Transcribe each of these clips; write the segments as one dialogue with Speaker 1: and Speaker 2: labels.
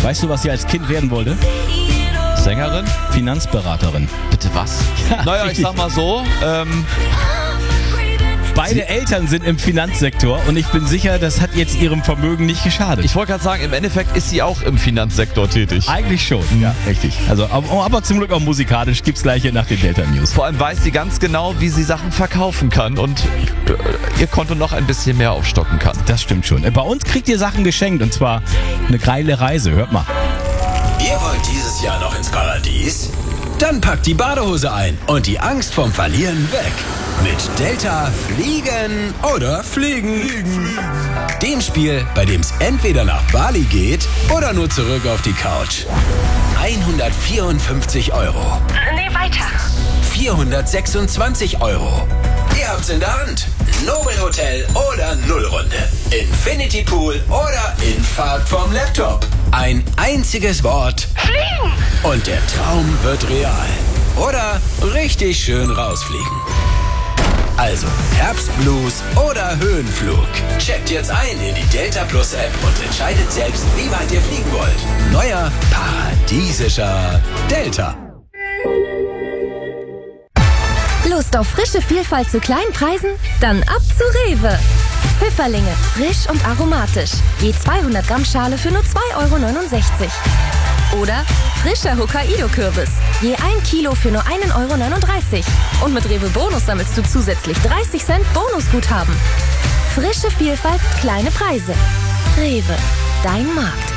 Speaker 1: Weißt du, was sie als Kind werden wollte?
Speaker 2: Sängerin?
Speaker 1: Finanzberaterin.
Speaker 2: Bitte was? Naja, ich sag mal so,
Speaker 1: Beide Eltern sind im Finanzsektor und ich bin sicher, das hat jetzt ihrem Vermögen nicht geschadet.
Speaker 2: ich wollte gerade sagen, im Endeffekt ist sie auch im Finanzsektor tätig.
Speaker 1: Eigentlich schon, ja, richtig. Also, aber zum Glück auch musikalisch. Gibt's gleich hier nach den Delta News.
Speaker 2: Vor allem weiß sie ganz genau, wie sie Sachen verkaufen kann und ihr Konto noch ein bisschen mehr aufstocken kann.
Speaker 1: Das stimmt schon. Bei uns kriegt ihr Sachen geschenkt und zwar eine geile Reise. Hört mal.
Speaker 3: Ihr wollt dieses Jahr noch ins Paradies? Dann packt die Badehose ein und die Angst vom Verlieren weg. Mit Delta fliegen oder fliegen. Dem Spiel, bei dem es entweder nach Bali geht oder nur zurück auf die Couch. 154 Euro.
Speaker 4: Nee, weiter.
Speaker 3: 426 Euro. Ihr habt's in der Hand. Nobel Hotel oder Nullrunde. Infinity Pool oder Infahrt vom Laptop. Ein einziges Wort.
Speaker 4: Fliegen!
Speaker 3: Und der Traum wird real. Oder richtig schön rausfliegen. Also Herbstblues oder Höhenflug. Checkt jetzt ein in die Delta Plus App und entscheidet selbst, wie weit ihr fliegen wollt. Neuer paradiesischer Delta.
Speaker 5: Lust auf frische Vielfalt zu kleinen Preisen? Dann ab zu Rewe. Pfifferlinge, frisch und aromatisch. Je 200 Gramm Schale für nur 2,69 Euro. Oder frischer Hokkaido-Kürbis. Je 1 Kilo für nur 1,39 Euro. Und mit Rewe Bonus sammelst du zusätzlich 30 Cent Bonusguthaben. Frische Vielfalt, kleine Preise. Rewe, dein Markt.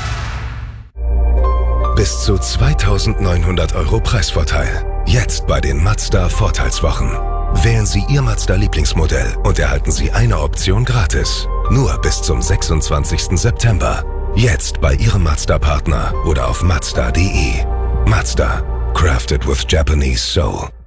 Speaker 6: Bis zu 2.900 Euro Preisvorteil. Jetzt bei den Mazda Vorteilswochen. Wählen Sie Ihr Mazda-Lieblingsmodell und erhalten Sie eine Option gratis. Nur bis zum 26. September. Jetzt bei Ihrem Mazda-Partner oder auf Mazda.de. Mazda. Crafted with Japanese Soul.